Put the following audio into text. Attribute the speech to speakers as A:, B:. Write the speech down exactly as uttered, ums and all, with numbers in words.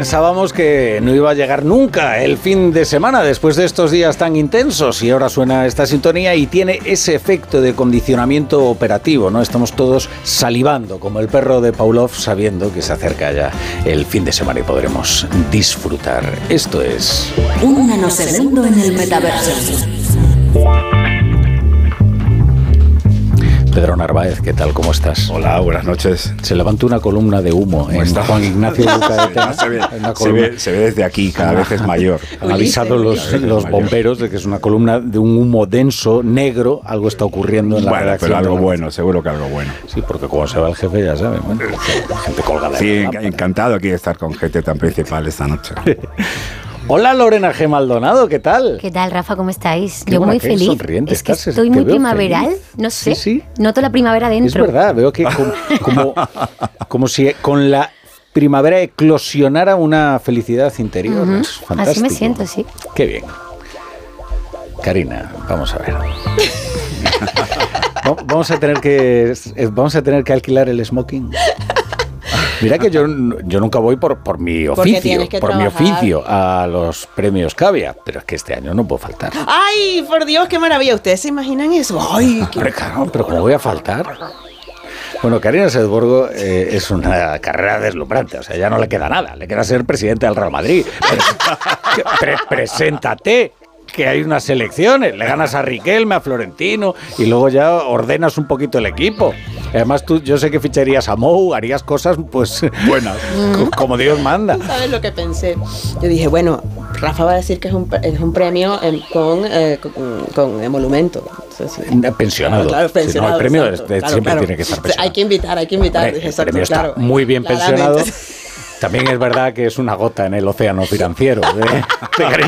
A: pensábamos que no iba a llegar nunca el fin de semana después de estos días tan intensos, y ahora suena esta sintonía y tiene ese efecto de condicionamiento operativo, ¿no? Estamos todos salivando como el perro de Pavlov, sabiendo que se acerca ya el fin de semana y podremos disfrutar. Esto es
B: Un nanosegundo en el metaverso.
A: Pedro Narváez, ¿qué tal? ¿Cómo estás?
C: Hola, buenas noches.
A: Se levantó una columna de humo en
C: está?
A: Juan Ignacio Lucaeta.
C: se, ve, se, ve, se ve desde aquí, cada vez es mayor.
A: Han avisado los, los bomberos de que es una columna de un humo denso, negro, algo está ocurriendo en la
C: bueno,
A: redacción.
C: Pero algo bueno, seguro que algo bueno.
A: Sí, porque como se va el jefe, ya saben, bueno, gente colgada.
C: Sí, encantado aquí de estar con gente tan principal esta noche.
A: Hola Lorena G. Maldonado, ¿qué tal?
D: ¿Qué tal, Rafa? ¿Cómo estáis?
A: Qué
D: Yo muy
A: qué
D: feliz.
A: Sonriente
D: es que
A: estás,
D: estoy
A: te
D: muy
A: veo
D: primaveral,
A: feliz.
D: no sé.
A: Sí, sí.
D: Noto la primavera dentro.
A: Es verdad, veo que como, como, como si con la primavera eclosionara una felicidad interior. Uh-huh. Es fantástico.
D: Así me siento, sí.
A: Qué bien. Karina, vamos a ver. Vamos a tener que vamos a tener que alquilar el smoking. Mira que yo, yo nunca voy por, por mi oficio, por trabajar. mi oficio a los premios Cavia, pero es que este año no puedo faltar.
E: ¡Ay, por Dios, qué maravilla! ¿Ustedes se imaginan eso? ¡Ay, qué...
A: Hombre, claro, pero ¿cómo voy a faltar? Bueno, Karina Sedborgo eh, es una carrera deslumbrante, o sea, ya no le queda nada, le queda ser presidente del Real Madrid. Pre- pre- preséntate, que hay unas elecciones, le ganas a Riquelme, a Florentino, y luego ya ordenas un poquito el equipo. Además, tú, yo sé que ficharías a Mou, harías cosas, pues, buenas, como Dios manda.
E: ¿Sabes lo que pensé? Yo dije, bueno, Rafa va a decir que es un, es un premio en, con, eh, con, con emolumento. Entonces, sí.
A: Pensionado.
E: Claro, claro, pensionado.
A: Sí, no, el premio
E: exacto,
A: este,
E: claro,
A: siempre
E: claro.
A: tiene que estar pensionado.
E: Hay que invitar, hay que invitar.
A: Hombre,
E: dije,
A: el
E: exacto,
A: premio
E: claro,
A: está muy bien
E: claramente.
A: pensionado. También es verdad que es una gota en el océano financiero de, de